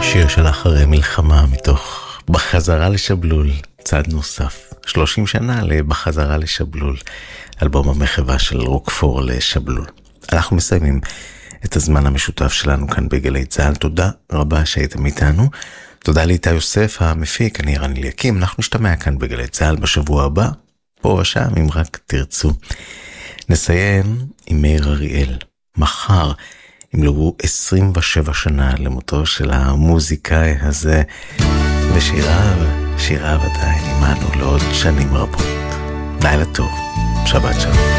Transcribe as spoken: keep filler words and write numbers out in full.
שיר של אחרי מלחמה מתוך בחזרה לשבלול, צד נוסף, שלושים שנה לבחזרה לשבלול, אלבום המחווה של רוקפור לשבלול. אנחנו מסיימים את הזמן המשותף שלנו כאן בגלי צהל. תודה רבה שהייתם איתנו, תודה לאיתי יוסף המפיק, אני רני ליקים. אנחנו נשתמע כאן בגלי צהל בשבוע הבא, פה ושם אם רק תרצו. נסיים עם מאיר אריאל, מחר ימלאו עשרים ושבע שנה למותו של המוזיקאי הזה, ושיריו, שיריו עדיין עמנו לעוד שנים רבות. לילה טוב, שבת שלום.